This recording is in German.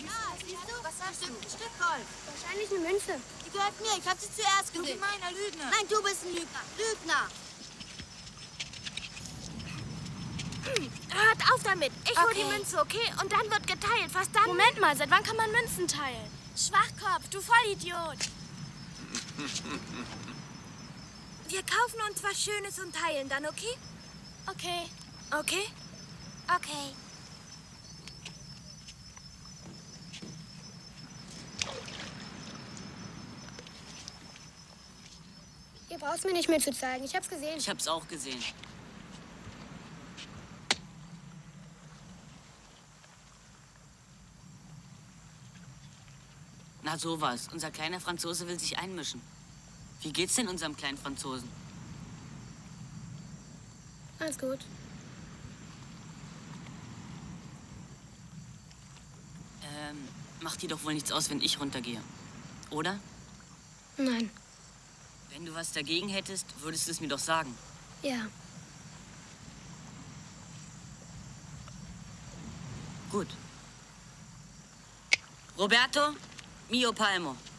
siehst du? Was hast du? Ein Stück Gold. Wahrscheinlich eine Münze. Die gehört mir. Ich habe sie zuerst gesehen. Du gemeiner Lügner. Nein, du bist ein Lügner. Lügner. Hört auf damit. Ich hol die Okay. Münze, okay? Und dann wird geteilt. Verstanden? Moment mal, seit wann kann man Münzen teilen? Schwachkopf, du Vollidiot. Wir kaufen uns was Schönes und teilen dann, okay? Okay. Okay? Okay. Ihr braucht mir nicht mehr zu zeigen. Ich hab's gesehen. Ich hab's auch gesehen. Na sowas. Unser kleiner Franzose will sich einmischen. Wie geht's denn unserem kleinen Franzosen? Alles gut. Macht dir doch wohl nichts aus, wenn ich runtergehe. Oder? Nein. Wenn du was dagegen hättest, würdest du es mir doch sagen. Ja. Gut. Roberto, mio palmo.